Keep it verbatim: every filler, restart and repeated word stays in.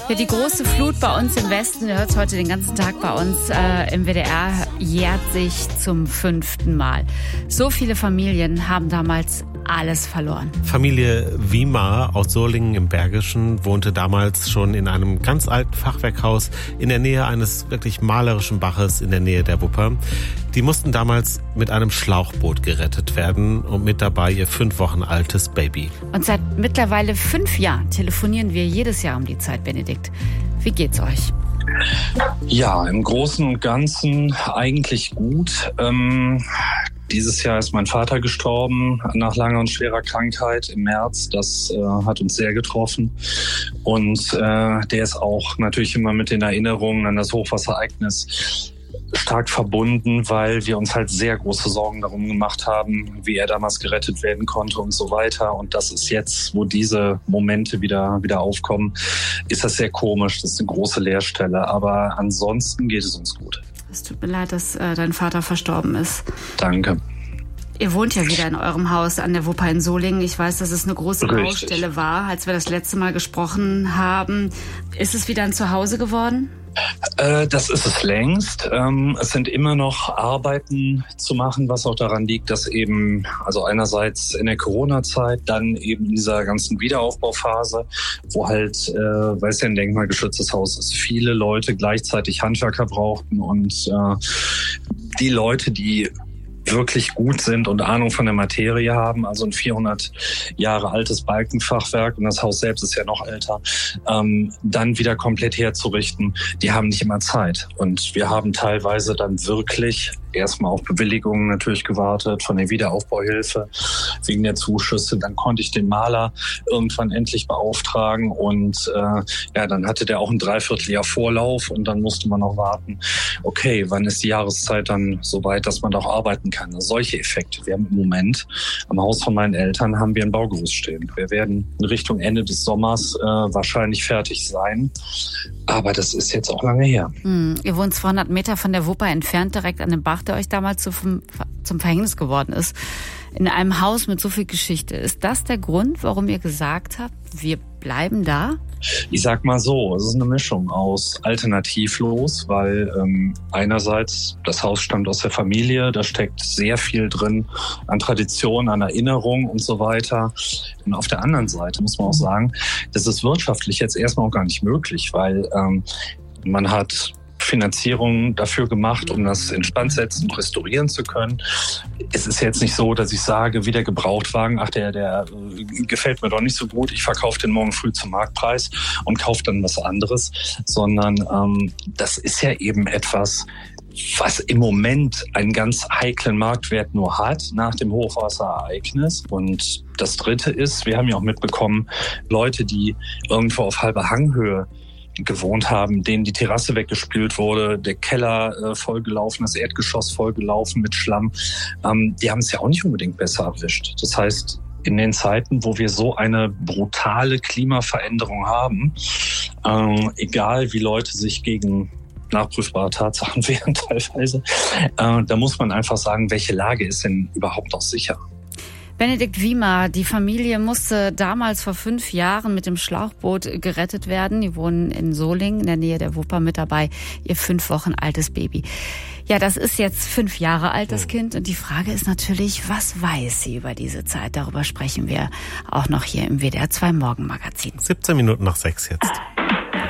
Ja, die große Flut bei uns im Westen, ihr hört es heute den ganzen Tag bei uns äh, im W D R, jährt sich zum fünften Mal. So viele Familien haben damals alles verloren. Familie Wimar aus Solingen im Bergischen wohnte damals schon in einem ganz alten Fachwerkhaus in der Nähe eines wirklich malerischen Baches in der Nähe der Wupper. Die mussten damals mit einem Schlauchboot gerettet werden und mit dabei ihr fünf Wochen altes Baby. Und seit mittlerweile fünf Jahren telefonieren wir jedes Jahr um die Zeit, Benedikt. Wie geht's euch? Ja, im Großen und Ganzen eigentlich gut. Ähm, dieses Jahr ist mein Vater gestorben nach langer und schwerer Krankheit im März. Das äh, hat uns sehr getroffen. Und äh, der ist auch natürlich immer mit den Erinnerungen an das Hochwasserereignis stark verbunden, weil wir uns halt sehr große Sorgen darum gemacht haben, wie er damals gerettet werden konnte und so weiter. Und das ist jetzt, wo diese Momente wieder, wieder aufkommen, ist das sehr komisch. Das ist eine große Leerstelle. Aber ansonsten geht es uns gut. Es tut mir leid, dass äh, dein Vater verstorben ist. Danke. Ihr wohnt ja wieder in eurem Haus an der Wupper in Solingen. Ich weiß, dass es eine große Richtig. Baustelle war, als wir das letzte Mal gesprochen haben. Ist es wieder ein Zuhause geworden? Äh, das ist es längst. Ähm, es sind immer noch Arbeiten zu machen, was auch daran liegt, dass eben, also einerseits in der Corona-Zeit, dann eben in dieser ganzen Wiederaufbauphase, wo halt, äh, weil es ja ein denkmalgeschütztes Haus ist, viele Leute gleichzeitig Handwerker brauchten und äh, die Leute, die wirklich gut sind und Ahnung von der Materie haben, also ein vierhundert Jahre altes Balkenfachwerk und das Haus selbst ist ja noch älter, ähm, dann wieder komplett herzurichten, die haben nicht immer Zeit. Und wir haben teilweise dann wirklich erstmal auf Bewilligungen natürlich gewartet von der Wiederaufbauhilfe wegen der Zuschüsse. Dann konnte ich den Maler irgendwann endlich beauftragen und äh, ja, dann hatte der auch ein Dreivierteljahr Vorlauf und dann musste man noch warten, okay, wann ist die Jahreszeit dann so weit, dass man doch arbeiten kann. Also solche Effekte. Wir haben im Moment am Haus von meinen Eltern haben wir ein Baugerüst stehen. Wir werden in Richtung Ende des Sommers äh, wahrscheinlich fertig sein. Aber das ist jetzt auch lange her. Hm, ihr wohnt zweihundert Meter von der Wupper entfernt, direkt an dem Bach, der euch damals zum, zum Verhängnis geworden ist. In einem Haus mit so viel Geschichte. Ist das der Grund, warum ihr gesagt habt, wir bleiben da? Ich sag mal so, es ist eine Mischung aus alternativlos, weil ähm, einerseits das Haus stammt aus der Familie, da steckt sehr viel drin an Tradition, an Erinnerung und so weiter. Und auf der anderen Seite muss man auch sagen, das ist wirtschaftlich jetzt erstmal auch gar nicht möglich, weil ähm, man hat Finanzierung dafür gemacht, um das instand setzen und restaurieren zu können. Es ist jetzt nicht so, dass ich sage, wie der Gebrauchtwagen, ach, der, der gefällt mir doch nicht so gut, ich verkaufe den morgen früh zum Marktpreis und kaufe dann was anderes, sondern ähm, das ist ja eben etwas, was im Moment einen ganz heiklen Marktwert nur hat nach dem Hochwasserereignis. Und das Dritte ist, wir haben ja auch mitbekommen, Leute, die irgendwo auf halber Hanghöhe gewohnt haben, denen die Terrasse weggespült wurde, der Keller äh, vollgelaufen, das Erdgeschoss vollgelaufen mit Schlamm. Ähm, die haben es ja auch nicht unbedingt besser erwischt. Das heißt, in den Zeiten, wo wir so eine brutale Klimaveränderung haben, ähm, egal wie Leute sich gegen nachprüfbare Tatsachen wehren teilweise, äh, da muss man einfach sagen, welche Lage ist denn überhaupt noch sicher? Benedikt Wimar, die Familie musste damals vor fünf Jahren mit dem Schlauchboot gerettet werden. Die wohnen in Solingen, in der Nähe der Wupper, mit dabei ihr fünf Wochen altes Baby. Ja, das ist jetzt fünf Jahre alt, das Kind. Und die Frage ist natürlich, was weiß sie über diese Zeit? Darüber sprechen wir auch noch hier im W D R zwei Morgenmagazin. siebzehn Minuten nach sechs jetzt.